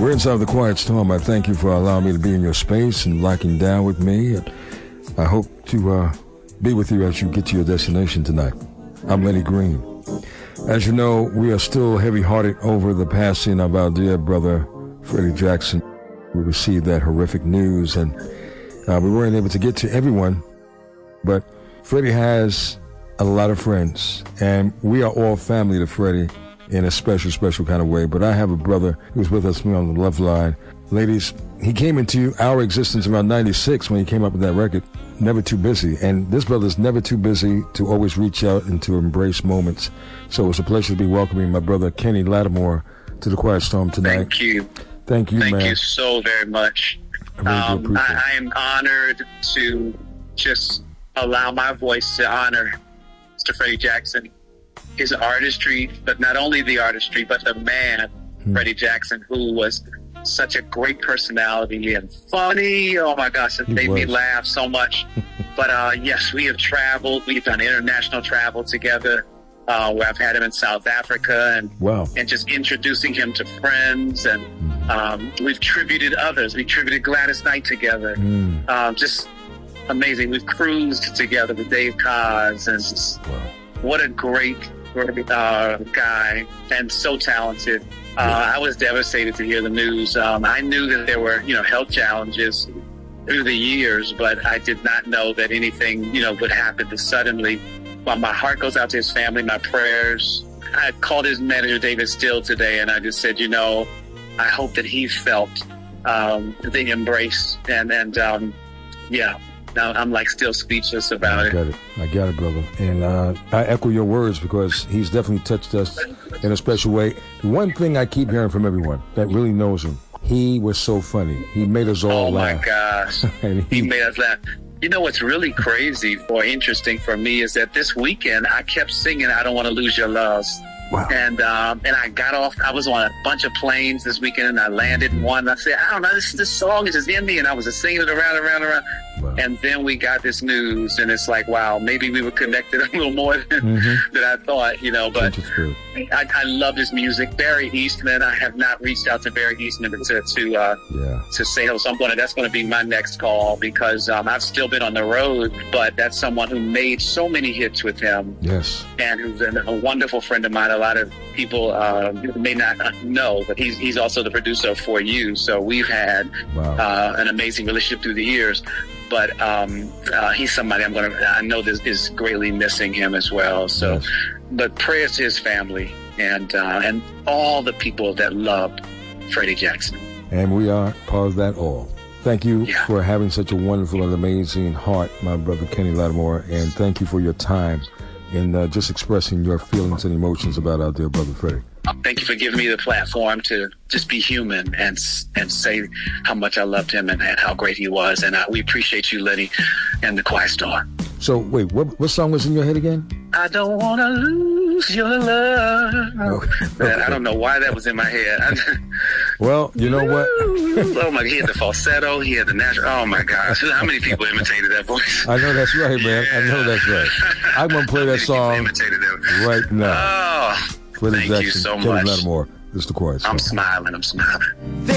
We're inside of the Quiet Storm. I thank you for allowing me to be in your space and locking down with me. And I hope to be with you as you get to your destination tonight. I'm Lenny Green. As you know, we are still heavy-hearted over the passing of our dear brother, Freddie Jackson. We received that horrific news, and we weren't able to get to everyone, but Freddie has a lot of friends, and we are all family to Freddie in a special, special kind of way. But I have a brother who's with us on the love line. Ladies, he came into our existence around 96 when he came up with that record, Never Too Busy. And this brother's never too busy to always reach out and to embrace moments. So it's a pleasure to be welcoming my brother Kenny Lattimore to the Quiet Storm tonight. Thank you. Thank you, man. Thank you so very much. I am honored to just allow my voice to honor Mr. Freddie Jackson, his artistry, but not only the artistry, but the man, Freddie Jackson, who was such a great personality and funny. Oh my gosh, it made me laugh so much. But yes, we have traveled. We've done international travel together, where I've had him in South Africa and just introducing him to friends. And we've tributed others. We tributed Gladys Knight together. Just amazing. We've cruised together with Dave Koz, and just, what a great guy, and so talented. I was devastated to hear the news. I knew that there were, health challenges through the years, but I did not know that anything, would happen this suddenly. Well, my heart goes out to his family, my prayers. I called his manager, David Still, today, and I just said, I hope that he felt the embrace, and now I'm still speechless about it. I got it, brother. And I echo your words because he's definitely touched us in a special way. One thing I keep hearing from everyone that really knows him, he was so funny. He made us all laugh. Oh my gosh. He made us laugh. What's really crazy or interesting for me is that this weekend I kept singing I Don't Want to Lose Your Love. Wow. And I got off. I was on a bunch of planes this weekend, and I landed in one. And I said, I don't know, this song is just in me, and I was just singing it around. Wow. And then we got this news, and it's like, wow, maybe we were connected a little more than I thought, But I love his music. Barry Eastman, I have not reached out to Barry Eastman to say hello. So that's going to be my next call, because I've still been on the road, but that's someone who made so many hits with him. Yes. And who's a wonderful friend of mine. A lot of people may not know, but he's also the producer For You. So we've had an amazing relationship through the years. But he's somebody I know this is greatly missing him as well. So, yes. But prayers to his family and all the people that loved Freddie Jackson. And we are part of that all. Thank you for having such a wonderful and amazing heart, my brother Kenny Lattimore, and thank you for your time in just expressing your feelings and emotions about our dear brother Freddie. Thank you for giving me the platform to just be human and say how much I loved him and how great he was. And we appreciate you, Lenny, and the Quiet Storm. So, wait, what song was in your head again? I don't want to lose your love. Okay. I don't know why that was in my head. Well, you know what? Oh my! He had the falsetto. He had the natural. Oh my gosh! How many people imitated that voice? I know that's right, man. I know that's right. I'm gonna play that song right now. Oh, thank you so much. Kenny Lattimore. This is the Quiet Storm. I'm smiling.